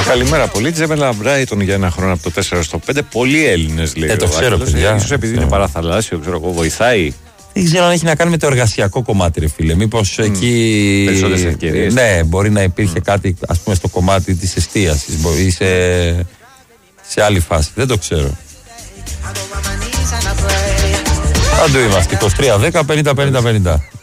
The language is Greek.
Καλημέρα, πολύ. Τζέμελα Μπράιτον για ένα χρόνο από το 4 στο 5. Πολλοί Έλληνες λέει. Το ξέρω, παιδιά. Ίσως επειδή είναι παραθαλάσσιο, ξέρω εγώ, βοηθάει. Δεν ξέρω αν έχει να κάνει με το εργασιακό κομμάτι, ρε φίλε. Μήπως εκεί. Περισσότερες ευκαιρίες. Ναι, μπορεί να υπήρχε κάτι, ας πούμε, στο κομμάτι της εστίασης ή σε άλλη φάση. Δεν το ξέρω. Παντού είμαστε. 23-10-50-50-50.